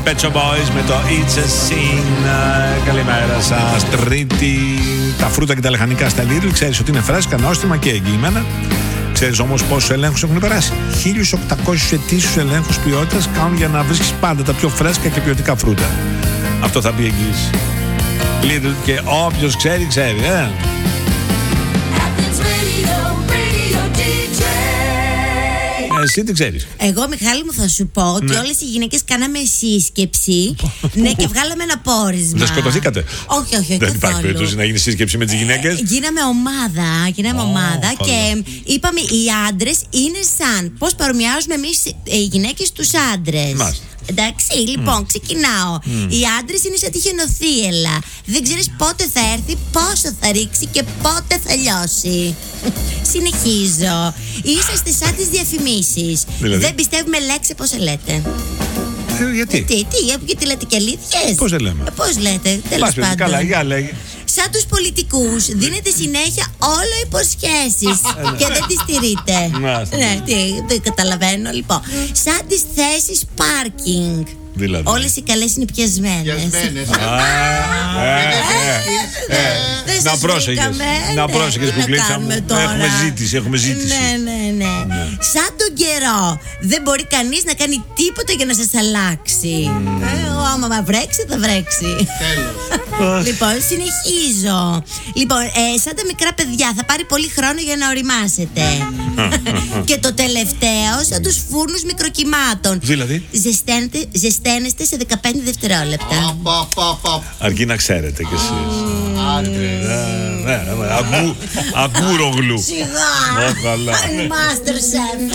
Pet Shop Boys με το It's a Sin. Καλημέρα σας. Τρίτη. Τα φρούτα και τα λαχανικά στα Lidl. Ξέρεις ότι είναι φρέσκα, νόστιμα και εγγυημένα. Ξέρεις όμως πόσους ελέγχους έχουν περάσει? 1.800 ετήσιους ελέγχους ποιότητας κάνουν για να βρίσκεις πάντα τα πιο φρέσκα και ποιοτικά φρούτα. Αυτό θα πει εγγύηση. Lidl, και όποιος ξέρει, ξέρει. Εσύ τι ξέρεις? Εγώ, Μιχάλη μου, θα σου πω ότι όλες οι γυναίκες κάναμε σύσκεψη. Ναι, και βγάλαμε ένα πόρισμα. Δεν σκοτωθήκατε? Όχι. Δεν υπάρχει περίπτωση να γίνει σύσκεψη με τις γυναίκες. Γίναμε ομάδα και είπαμε οι άντρες είναι σαν. Πώς παρομοιάζουμε εμείς οι γυναίκες τους άντρες. Εντάξει, λοιπόν, ξεκινάω. Οι άντρες είναι σαν τη χιονοθύελλα. Δεν ξέρεις πότε θα έρθει, πόσο θα ρίξει και πότε θα λιώσει. Συνεχίζω. Είσαστε σαν τις διαφημίσεις. Δηλαδή? Δεν πιστεύουμε λέξη πώς λέτε. Γιατί? Γιατί λέτε και αλήθειες? Πώς δεν λέμε? Πώς λέτε, τέλος πάντων. Καλά, για λέγε. Σαν τους πολιτικούς, δίνετε συνέχεια όλο υποσχέσεις και δεν τις στηρείτε. Ναι, δεν καταλαβαίνω. Λοιπόν, σαν τις θέσεις πάρκινγκ. Δηλαδή? Όλες οι καλές είναι πιασμένες. Να πρόσεχες που κλείσα μου. Έχουμε ζήτηση. Ναι. Σαν τον καιρό. Δεν μπορεί κανείς να κάνει τίποτα για να σας αλλάξει. Άμα βρέξει, θα βρέξει. Λοιπόν, συνεχίζω. Λοιπόν, σαν τα μικρά παιδιά, θα πάρει πολύ χρόνο για να οριμάσετε. Και το τελευταίο, σαν τους φούρνους μικροκυμάτων. Δηλαδή? Ζεσταίνεστε σε 15 δευτερόλεπτα. Αρκεί να ξέρετε κι εσείς. Αγκούρογλου. Σιγά. Master Chef.